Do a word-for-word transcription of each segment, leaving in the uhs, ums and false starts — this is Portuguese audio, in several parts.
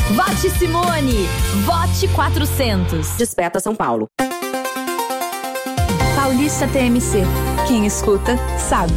Vote Simone! Vote quatrocentos! Desperta São Paulo. Paulista T M C. Quem escuta, sabe.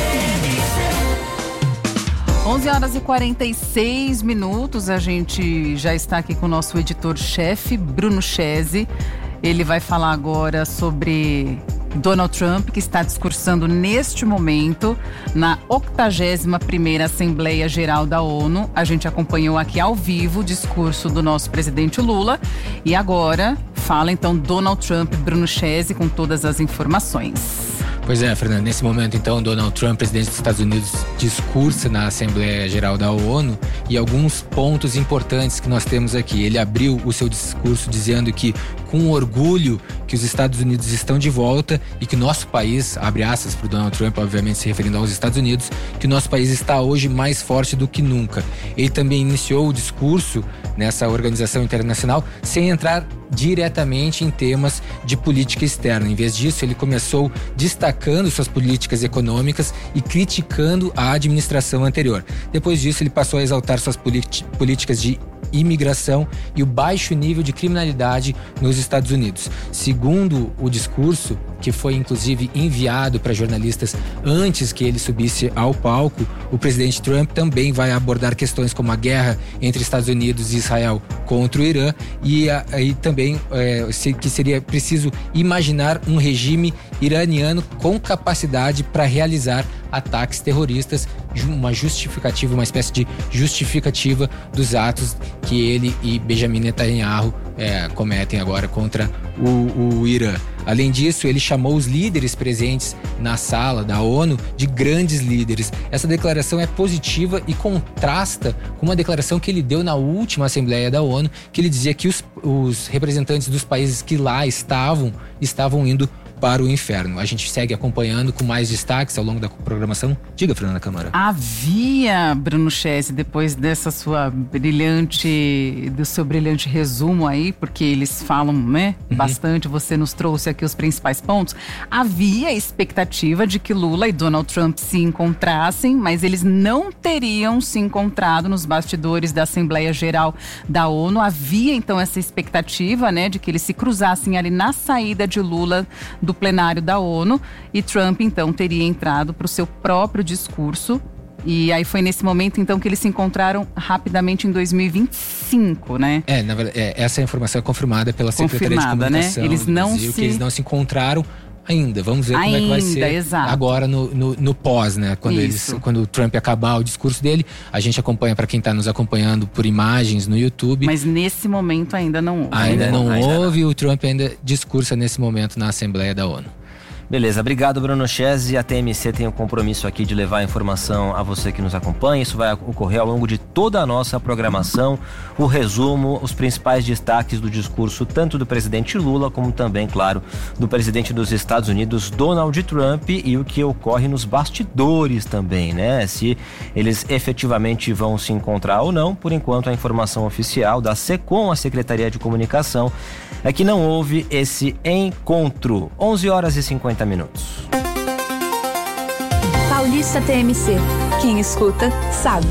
onze horas e quarenta e seis minutos, a gente já está aqui com o nosso editor-chefe, Bruno Chese. Ele vai falar agora sobre Donald Trump, que está discursando neste momento na octagésima primeira Assembleia Geral da ONU. A gente acompanhou aqui ao vivo o discurso do nosso presidente Lula. E agora fala então Donald Trump, Bruno Chese, com todas as informações. Pois é, Fernando, nesse momento então Donald Trump, presidente dos Estados Unidos, discursa na Assembleia Geral da ONU e alguns pontos importantes que nós temos aqui. Ele abriu o seu discurso dizendo que com orgulho que os Estados Unidos estão de volta e que o nosso país, abre aspas para o Donald Trump, obviamente se referindo aos Estados Unidos, que o nosso país está hoje mais forte do que nunca. Ele também iniciou o discurso nessa organização internacional sem entrar diretamente em temas de política externa. Em vez disso, ele começou destacando suas políticas econômicas e criticando a administração anterior. Depois disso, ele passou a exaltar suas políticas de imigração e o baixo nível de criminalidade nos Estados Unidos. Segundo o discurso, que foi inclusive enviado para jornalistas antes que ele subisse ao palco, o presidente Trump também vai abordar questões como a guerra entre Estados Unidos e Israel contra o Irã e aí também é, que seria preciso imaginar um regime iraniano com capacidade para realizar ataques terroristas, uma justificativa, uma espécie de justificativa dos atos que ele e Benjamin Netanyahu é, cometem agora contra o, o Irã. Além disso, ele chamou os líderes presentes na sala da ONU de grandes líderes. Essa declaração é positiva e contrasta com uma declaração que ele deu na última Assembleia da ONU, que ele dizia que os, os representantes dos países que lá estavam, estavam indo para o inferno. A gente segue acompanhando com mais destaques ao longo da programação. Diga, Fernanda Câmara. Havia, Bruno Chese, depois dessa sua brilhante, do seu brilhante resumo aí, porque eles falam, né, uhum. bastante, você nos trouxe aqui os principais pontos, havia expectativa de que Lula e Donald Trump se encontrassem, mas eles não teriam se encontrado nos bastidores da Assembleia Geral da ONU. Havia, então, essa expectativa, né, de que eles se cruzassem ali na saída de Lula do plenário da ONU, e Trump então teria entrado para o seu próprio discurso. E aí foi nesse momento então que eles se encontraram rapidamente em dois mil e vinte e cinco, né? É, na verdade, é, essa informação é confirmada pela Secretaria de Comunicação, né? Eles não Brasil, se... que eles não se encontraram ainda. Vamos ver ainda, como é que vai ser exato. agora no, no, no pós, né? Quando, eles, quando o Trump acabar o discurso dele, a gente acompanha, para quem está nos acompanhando por imagens no YouTube. Mas nesse momento ainda não houve. Ainda não ainda houve, não. O Trump ainda discursa nesse momento na Assembleia da ONU. Beleza, obrigado, Bruno Chese. A T M C tem o compromisso aqui de levar a informação a você que nos acompanha. Isso vai ocorrer ao longo de toda a nossa programação. O resumo, os principais destaques do discurso tanto do presidente Lula como também, claro, do presidente dos Estados Unidos, Donald Trump, e o que ocorre nos bastidores também, né? Se eles efetivamente vão se encontrar ou não. Por enquanto, a informação oficial da SECOM, a Secretaria de Comunicação, é que não houve esse encontro. onze horas e cinquenta minutos. Paulista T M C. Quem escuta, sabe.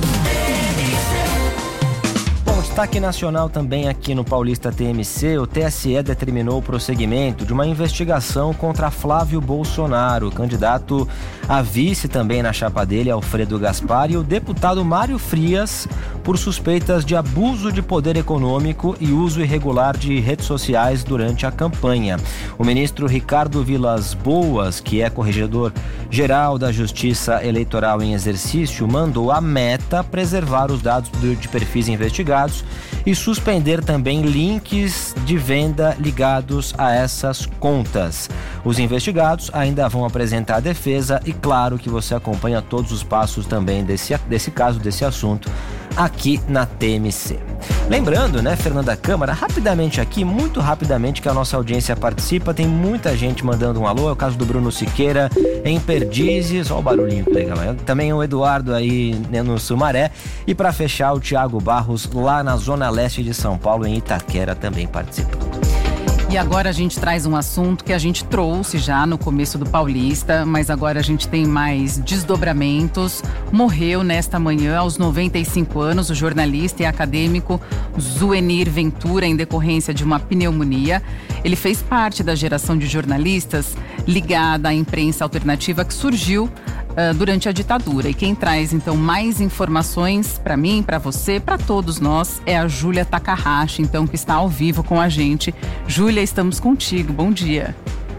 Bom, destaque nacional também aqui no Paulista T M C. O T S E determinou o prosseguimento de uma investigação contra Flávio Bolsonaro, candidato a vice também na chapa dele, Alfredo Gaspar, e o deputado Mário Frias, por suspeitas de abuso de poder econômico e uso irregular de redes sociais durante a campanha. O ministro Ricardo Vilas Boas, que é corregedor-geral da Justiça Eleitoral em exercício, mandou a Meta preservar os dados de perfis investigados e suspender também links de venda ligados a essas contas. Os investigados ainda vão apresentar a defesa e claro que você acompanha todos os passos também desse, desse caso, desse assunto, aqui na T M C. Lembrando, né, Fernanda Câmara, rapidamente aqui, muito rapidamente, que a nossa audiência participa, tem muita gente mandando um alô, é o caso do Bruno Siqueira em Perdizes, olha o barulhinho que legal, também o Eduardo aí, né, no Sumaré, e para fechar o Thiago Barros lá na zona leste de São Paulo, em Itaquera, também participando. E agora a gente traz um assunto que a gente trouxe já no começo do Paulista, mas agora a gente tem mais desdobramentos. Morreu nesta manhã, aos noventa e cinco anos, o jornalista e acadêmico Zuenir Ventura, em decorrência de uma pneumonia. Ele fez parte da geração de jornalistas ligada à imprensa alternativa que surgiu uh, durante a ditadura. E quem traz, então, mais informações para mim, para você, para todos nós, é a Júlia Takahashi, então, que está ao vivo com a gente. Júlia, estamos contigo. Bom dia.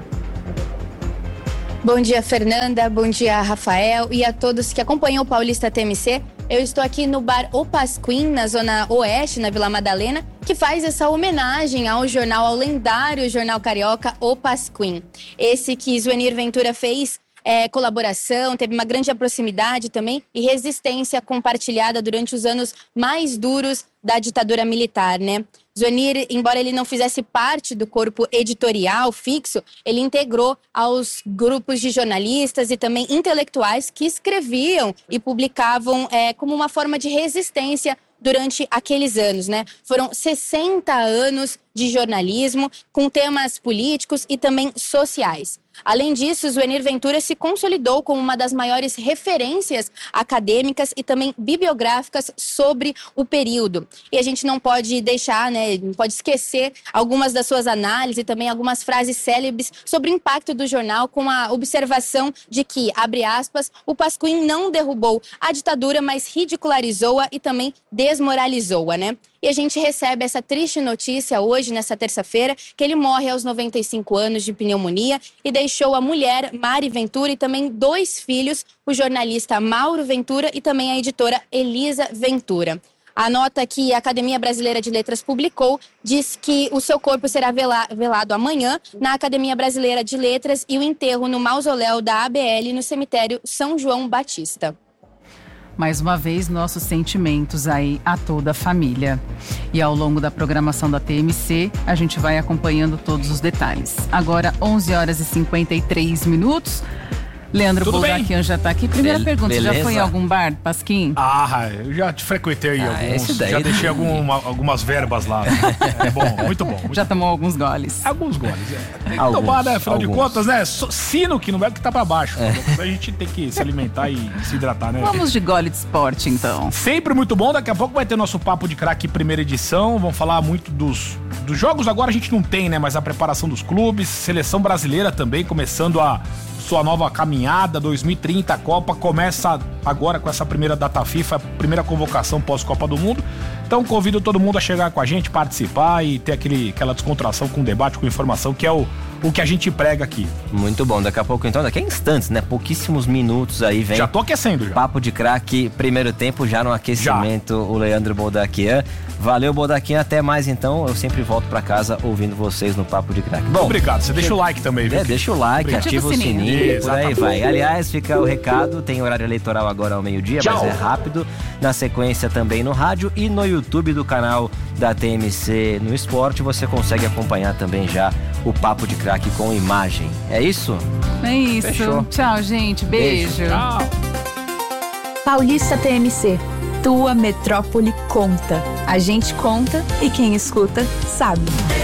Bom dia, Fernanda. Bom dia, Rafael. E a todos que acompanham o Paulista T M C. Eu estou aqui no bar O Pasquim, na zona oeste, na Vila Madalena, que faz essa homenagem ao jornal, ao lendário jornal carioca O Pasquim. Esse que Zuenir Ventura fez é, colaboração, teve uma grande proximidade também e resistência compartilhada durante os anos mais duros da ditadura militar, né? Zuenir, embora ele não fizesse parte do corpo editorial fixo, ele integrou aos grupos de jornalistas e também intelectuais que escreviam e publicavam é, como uma forma de resistência durante aqueles anos, né? Foram sessenta anos de jornalismo com temas políticos e também sociais. Além disso, Zuenir Ventura se consolidou como uma das maiores referências acadêmicas e também bibliográficas sobre o período. E a gente não pode deixar, né, não pode esquecer algumas das suas análises e também algumas frases célebres sobre o impacto do jornal, com a observação de que, abre aspas, o Pasquim não derrubou a ditadura, mas ridicularizou-a e também desmoralizou-a, né? E a gente recebe essa triste notícia hoje, nessa terça-feira, que ele morre aos noventa e cinco anos de pneumonia e deixou a mulher, Mari Ventura, e também dois filhos, o jornalista Mauro Ventura e também a editora Elisa Ventura. A nota que a Academia Brasileira de Letras publicou diz que o seu corpo será velado amanhã na Academia Brasileira de Letras e o enterro no mausoléu da A B L no cemitério São João Batista. Mais uma vez, nossos sentimentos aí a toda a família. E ao longo da programação da T M C, a gente vai acompanhando todos os detalhes. Agora, onze horas e cinquenta e três minutos. Leandro Boldaquian já tá aqui. Primeira Be- pergunta, beleza. Já foi em algum bar, Pasquim? Ah, eu já te frequentei ah, alguns, daí, já deixei alguma, algumas verbas lá. É bom, muito bom. Muito já bom. tomou alguns goles? Alguns goles, é. Tem que alguns, tomar, né? Afinal alguns. de contas, né? Sino que não é o que tá pra baixo. É. A gente tem que se alimentar e se hidratar, né? Vamos de gole de esporte, então. Sempre muito bom. Daqui a pouco vai ter nosso Papo de Craque primeira edição. Vamos falar muito dos, dos jogos. Agora a gente não tem, né? Mas a preparação dos clubes. Seleção brasileira também começando a sua nova caminhada, dois mil e trinta, a Copa começa agora com essa primeira data FIFA, primeira convocação pós-Copa do Mundo. Então convido todo mundo a chegar com a gente, participar e ter aquele, aquela descontração com debate, com informação, que é o, o que a gente prega aqui. Muito bom, daqui a pouco então, daqui a instantes, né? Pouquíssimos minutos aí vem. Já tô aquecendo já. Papo de Craque, primeiro tempo, já no aquecimento, já. O Leandro Boldaquian. Valeu, Boldaquian, até mais então. Eu sempre volto pra casa ouvindo vocês no Papo de Craque. Bom, obrigado, você deixa o like também, viu? É, deixa o like, obrigado. Ativa o sininho, por aí vai. Aliás, fica o recado, tem horário eleitoral agora ao meio-dia, mas é rápido. Na sequência também no rádio e no YouTube do canal da T M C no Esporte, você consegue acompanhar também já o Papo de Craque com imagem. É isso? É isso. Fechou. Tchau, gente. Beijo. Beijo. Tchau. Paulista T M C. Tua metrópole conta. A gente conta e quem escuta sabe.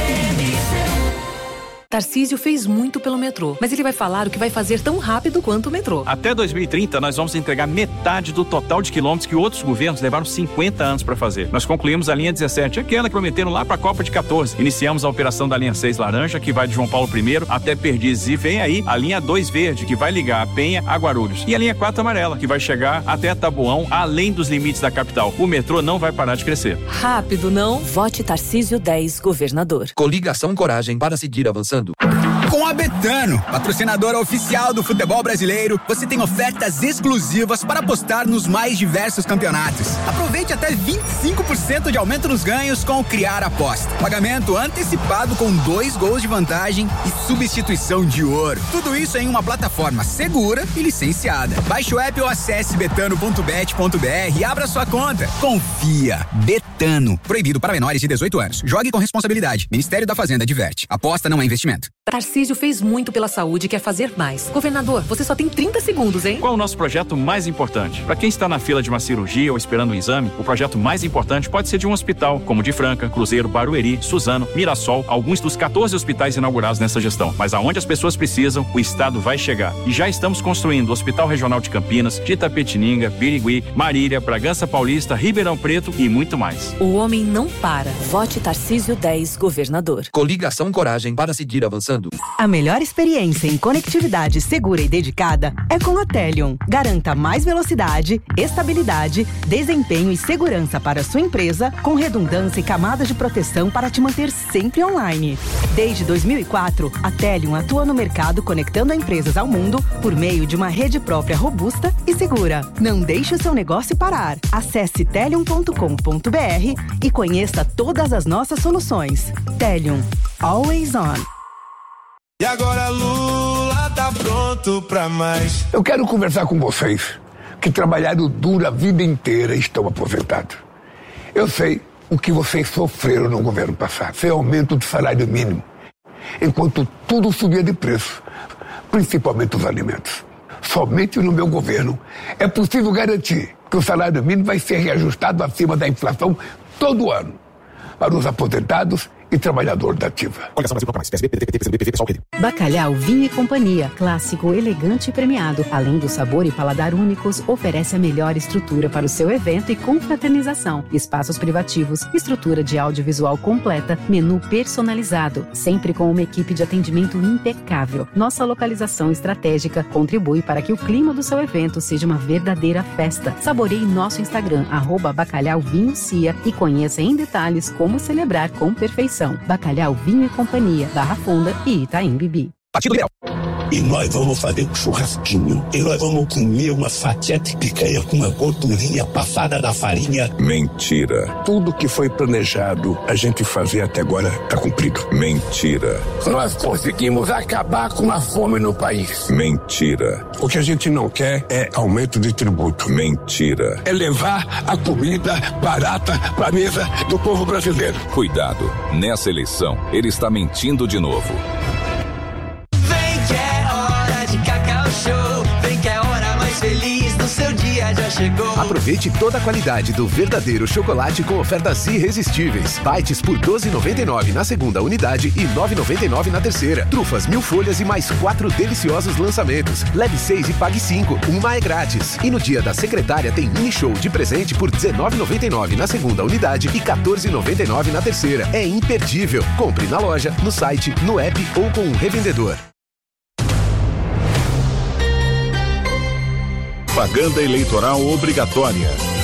Tarcísio fez muito pelo metrô, mas ele vai falar o que vai fazer tão rápido quanto o metrô. Até dois mil e trinta, nós vamos entregar metade do total de quilômetros que outros governos levaram cinquenta anos para fazer. Nós concluímos a linha dezessete, aquela que prometeram lá para a Copa de quatorze. Iniciamos a operação da linha seis laranja, que vai de João Paulo I até Perdizes. E vem aí a linha dois verde, que vai ligar a Penha a Guarulhos. E a linha quatro amarela, que vai chegar até Taboão, além dos limites da capital. O metrô não vai parar de crescer. Rápido, não? Vote Tarcísio dez, governador. Coligação Coragem para seguir avançando. Com a Betano, patrocinadora oficial do futebol brasileiro, você tem ofertas exclusivas para apostar nos mais diversos campeonatos. Aproveite até vinte e cinco por cento de aumento nos ganhos com o Criar Aposta. Pagamento antecipado com dois gols de vantagem e substituição de ouro. Tudo isso em uma plataforma segura e licenciada. Baixe o app ou acesse betano ponto bet ponto br e abra sua conta. Confia. Betano. Proibido para menores de dezoito anos. Jogue com responsabilidade. Ministério da Fazenda adverte. Aposta não é investimento. Tarcísio fez muito pela saúde e quer fazer mais. Governador, você só tem trinta segundos, hein? Qual o nosso projeto mais importante? Para quem está na fila de uma cirurgia ou esperando um exame, o projeto mais importante pode ser de um hospital, como de Franca, Cruzeiro, Barueri, Suzano, Mirassol, alguns dos quatorze hospitais inaugurados nessa gestão. Mas aonde as pessoas precisam, o Estado vai chegar. E já estamos construindo o Hospital Regional de Campinas, de Itapetininga, Birigui, Marília, Bragança Paulista, Ribeirão Preto e muito mais. O homem não para. Vote Tarcísio dez, governador. Coligação Coragem para seguir avançando. A melhor experiência em conectividade segura e dedicada é com a Telion. Garanta mais velocidade, estabilidade, desempenho e segurança para sua empresa, com redundância e camadas de proteção para te manter sempre online. Desde dois mil e quatro, a Telion atua no mercado conectando empresas ao mundo por meio de uma rede própria robusta e segura. Não deixe o seu negócio parar. Acesse telion ponto com ponto b r e conheça todas as nossas soluções. Telion. Always on. E agora Lula tá pronto pra mais. Eu quero conversar com vocês que trabalharam duro a vida inteira e estão aposentados. Eu sei o que vocês sofreram no governo passado. Foi aumento do salário mínimo, enquanto tudo subia de preço, principalmente os alimentos. Somente no meu governo é possível garantir que o salário mínimo vai ser reajustado acima da inflação todo ano para os aposentados e trabalhador da ativa. Bacalhau Vinho e Companhia, clássico, elegante e premiado. Além do sabor e paladar únicos, oferece a melhor estrutura para o seu evento e confraternização. Espaços privativos, estrutura de audiovisual completa, menu personalizado, sempre com uma equipe de atendimento impecável. Nossa localização estratégica contribui para que o clima do seu evento seja uma verdadeira festa. Saboreie nosso Instagram, arroba Bacalhau Vinho Cia, e conheça em detalhes como celebrar com perfeição. Bacalhau Vinho e Companhia, Barra Funda e Itaim Bibi. Partido Liberal. E nós vamos fazer um churrasquinho. E nós vamos comer uma fatia de picanha com uma gordurinha passada da farinha. Mentira. Tudo que foi planejado a gente fazer até agora tá cumprido. Mentira. Nós conseguimos acabar com a fome no país. Mentira. O que a gente não quer é aumento de tributo. Mentira. É levar a comida barata pra mesa do povo brasileiro. Cuidado. Nessa eleição, ele está mentindo de novo. Feliz no seu dia já chegou. Aproveite toda a qualidade do verdadeiro chocolate com ofertas irresistíveis. Bites por doze reais e noventa e nove centavos na segunda unidade e nove reais e noventa e nove centavos na terceira. Trufas mil folhas e mais quatro deliciosos lançamentos. Leve seis e pague cinco. Uma é grátis. E no dia da secretária tem mini show de presente por dezenove reais e noventa e nove centavos na segunda unidade e quatorze reais e noventa e nove centavos na terceira. É imperdível. Compre na loja, no site, no app ou com um revendedor. Propaganda eleitoral obrigatória.